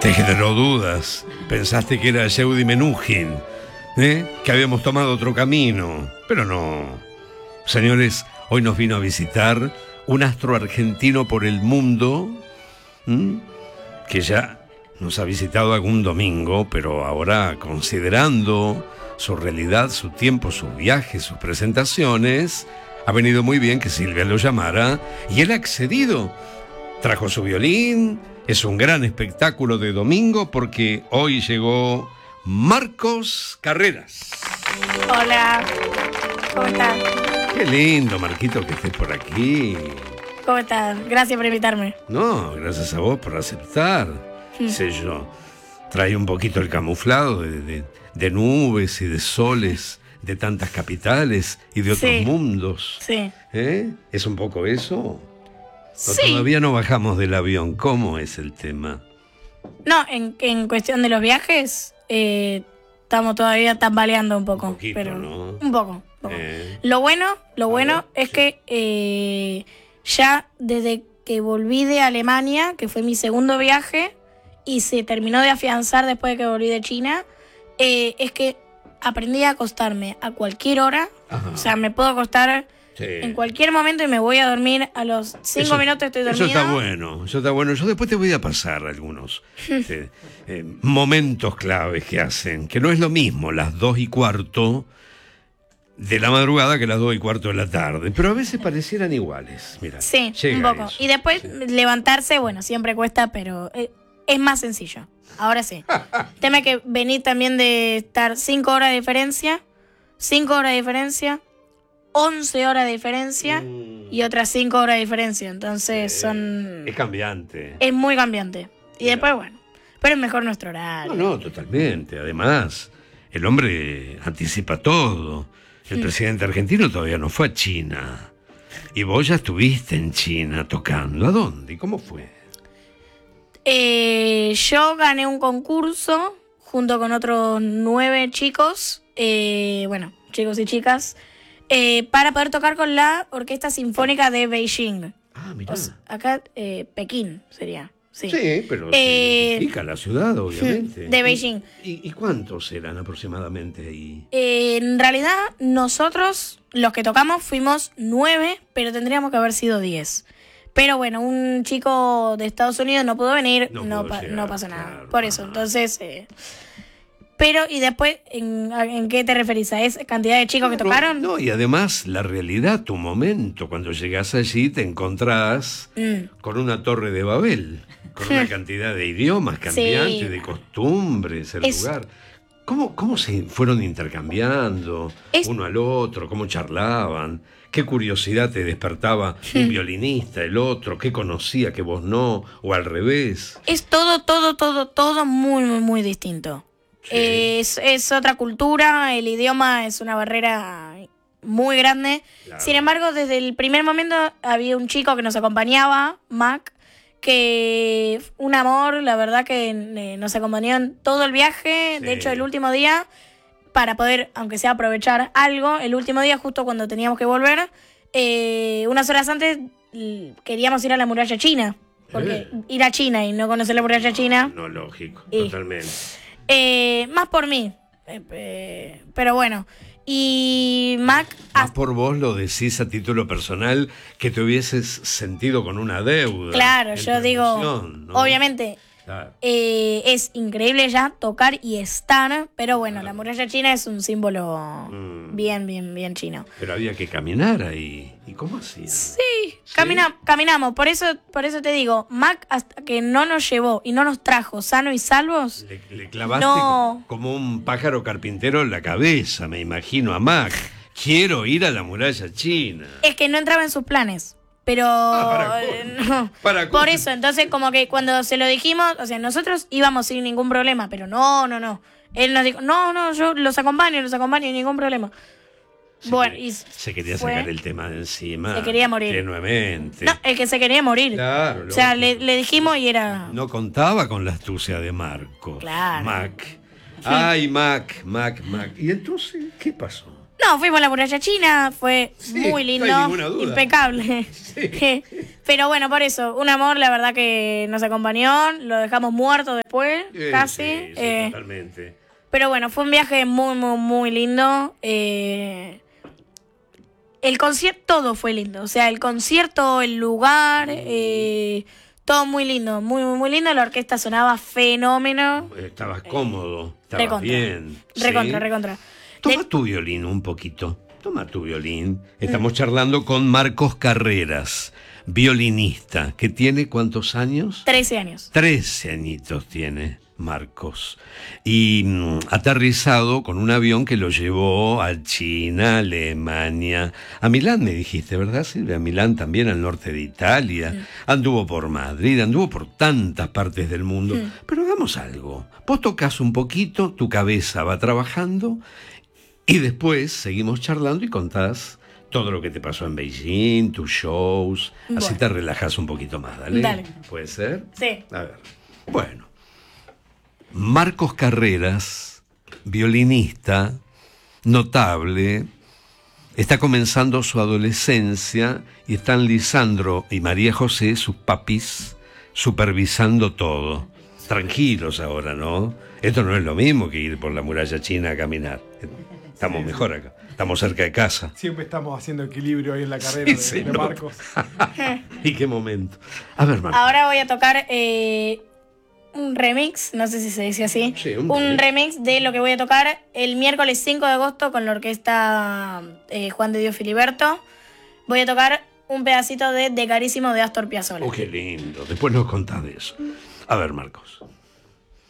Te generó dudas. Pensaste que era Yehudi Menuhin, que habíamos tomado otro camino. Pero no. Señores, hoy nos vino a visitar un astro argentino por el mundo, que ya nos ha visitado algún domingo, pero ahora, considerando su realidad, su tiempo, sus viajes, sus presentaciones, ha venido muy bien que Silvia lo llamara y él ha accedido. Trajo su violín. Es un gran espectáculo de domingo porque hoy llegó Marcos Carreras. Hola, ¿cómo estás? Qué lindo, Marquito, que estés por aquí. ¿Cómo estás? Gracias por invitarme. No, gracias a vos por aceptar. Sé yo, trae un poquito el camuflado de nubes y de soles de tantas capitales y de otros mundos. Sí. ¿Es un poco eso? Sí. Todavía no bajamos del avión. ¿Cómo es el tema? No, en cuestión de los viajes, estamos todavía tambaleando un poco. Un poquito, pero ¿no? Un poco. Lo bueno es que ya desde que volví de Alemania, que fue mi segundo viaje, y se terminó de afianzar después de que volví de China, es que aprendí a acostarme a cualquier hora. Ajá. O sea, me puedo acostar en cualquier momento y me voy a dormir a los 5 minutos estoy dormida. Eso está bueno. Yo después te voy a pasar algunos momentos claves que hacen, que no es lo mismo las 2:15 de la madrugada que las 2:15 de la tarde, pero a veces parecieran iguales. Mira, sí, un poco. Eso. Y después levantarse, bueno, siempre cuesta, pero es más sencillo. Ahora sí. Tema que venir también de estar 5 horas de diferencia, 11 horas de diferencia y otras 5 horas de diferencia. Entonces son... Es cambiante. Es muy cambiante. Y después, bueno, pero es mejor nuestro horario. No, totalmente. Además, el hombre anticipa todo. El presidente argentino todavía no fue a China. Y vos ya estuviste en China tocando. ¿A dónde? ¿Y cómo fue? Yo gané un concurso junto con otros 9 chicos, chicos y chicas, para poder tocar con la Orquesta Sinfónica de Beijing. Ah, mirá. Acá, Pekín sería. Sí, pero significa la ciudad, obviamente. De Beijing. ¿Y cuántos eran aproximadamente ahí? En realidad, nosotros, los que tocamos, fuimos 9, pero tendríamos que haber sido 10. Pero bueno, un chico de Estados Unidos no pudo venir, no pasa nada. Claro, por eso, entonces... Pero, ¿y después en qué te referís? ¿A esa cantidad de chicos que tocaron? No, y además la realidad, tu momento, cuando llegás allí te encontrás con una torre de Babel, con una cantidad de idiomas cambiantes, de costumbres, el lugar. ¿Cómo se fueron intercambiando uno al otro? ¿Cómo charlaban? ¿Qué curiosidad te despertaba un violinista, el otro? ¿Qué conocía que vos no? ¿O al revés? Es todo muy, muy, muy distinto. Sí. Es otra cultura, el idioma es una barrera muy grande. Claro. Sin embargo, desde el primer momento había un chico que nos acompañaba, Mac, que un amor, la verdad que nos acompañó en todo el viaje. Sí. De hecho, el último día, para poder, aunque sea aprovechar algo, el último día, justo cuando teníamos que volver, unas horas antes queríamos ir a la muralla china. Porque ir a China y no conocer la muralla china... No, lógico, totalmente. Más por mí, pero bueno. Y Mac... Más por vos lo decís a título personal, que te hubieses sentido con una deuda. Claro, yo digo, ¿no? Obviamente, claro. Es increíble ya tocar y estar, pero bueno, la muralla china es un símbolo bien chino. Pero había que caminar ahí. ¿Y cómo hacían? Sí, caminamos. Por eso te digo, Mac, hasta que no nos llevó y no nos trajo sanos y salvos... Le clavaste como un pájaro carpintero en la cabeza, me imagino, a Mac. Quiero ir a la muralla china. Es que no entraba en sus planes. Pero por eso, entonces como que cuando se lo dijimos, o sea, nosotros íbamos sin ningún problema, pero no. Él nos dijo, no, yo los acompaño, ningún problema. Se quería sacar el tema de encima. Se quería morir. Tenuemente. No, el que se quería morir. Claro. O sea, le dijimos y era... No contaba con la astucia de Marcos. Claro. Mac. Ay, Mac. ¿Y entonces qué pasó? No, fuimos a la Muralla China, fue muy lindo, no hay ninguna duda. impecable. Sí. Pero bueno, por eso, un amor, la verdad que nos acompañó, lo dejamos muerto después, casi. Sí, totalmente. Pero bueno, fue un viaje muy, muy, muy lindo. El concierto, todo fue lindo. O sea, el concierto, el lugar, todo muy lindo, muy, muy, muy lindo. La orquesta sonaba fenómeno. Estabas cómodo, estabas Recontra. bien. Recontra. Toma tu violín un poquito. Toma tu violín. Estamos charlando con Marcos Carreras, violinista, que tiene ¿cuántos años? 13 años. 13 añitos tiene Marcos. Y aterrizado con un avión que lo llevó a China, Alemania, a Milán me dijiste, ¿verdad, Silvia? A Milán también, al norte de Italia. Sí. Anduvo por Madrid, anduvo por tantas partes del mundo. Pero hagamos algo. Vos tocas un poquito, tu cabeza va trabajando y después seguimos charlando y contás todo lo que te pasó en Beijing, tus shows. Bueno. Así te relajas un poquito más, ¿dale? Dale. ¿Puede ser? Sí. A ver. Bueno. Marcos Carreras, violinista, notable, está comenzando su adolescencia y están Lisandro y María José, sus papis, supervisando todo. Tranquilos ahora, ¿no? Esto no es lo mismo que ir por la muralla china a caminar. Estamos mejor acá, estamos cerca de casa. Siempre estamos haciendo equilibrio ahí en la carrera de Marcos. ¿Y qué momento? A ver, Marcos. Ahora voy a tocar un remix, no sé si se dice así. Sí, un remix de lo que voy a tocar el miércoles 5 de agosto con la orquesta Juan de Dios Filiberto. Voy a tocar un pedacito de Carísimo de Astor Piazzolla. Oh, qué lindo. Después nos contás de eso. A ver, Marcos.